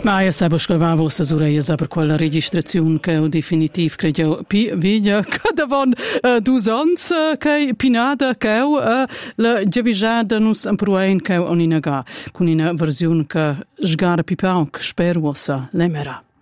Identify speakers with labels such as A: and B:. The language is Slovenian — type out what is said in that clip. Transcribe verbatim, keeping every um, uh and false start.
A: Ma ja se buscavavo sa sureia per quella registrazione che ho definitiv credo pi veglia cada von uh, dus ans uh, che pinada che uh, la giavisada nus amproen che oninaga con una versione che sgara pipau che spero sa lemera.